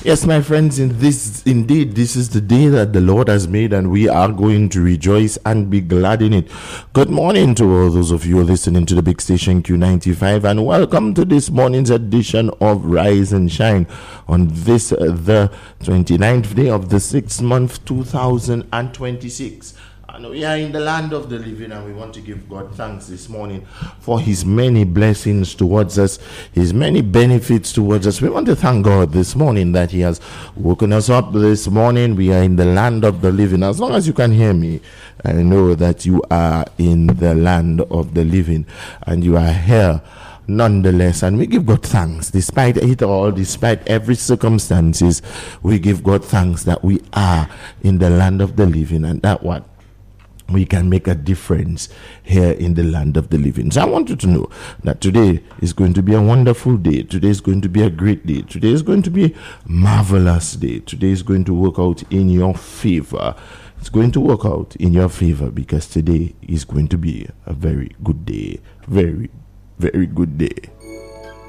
Yes, my friends, this is the day that the Lord has made, and we are going to rejoice and be glad in it. Good morning to all those of you listening to the big station Q95, and welcome to this morning's edition of Rise and Shine on this the 29th day of the 6th month 2026. And we are in the land of the living, and we want to give God thanks this morning for his many blessings towards us, his many benefits towards us. We want to thank God this morning that he has woken us up this morning. We are in the land of the living. As long as you can hear me, I know that you are in the land of the living and you are here nonetheless, and we give God thanks despite it all, despite every circumstances. We give God thanks that we are in the land of the living, and that what we can make a difference here in the land of the living. So I want you to know that today is going to be a wonderful day. Today is going to be a great day. Today is going to be a marvelous day. Today is going to work out in your favor. It's going to work out in your favor because today is going to be a very good day. Very, very good day.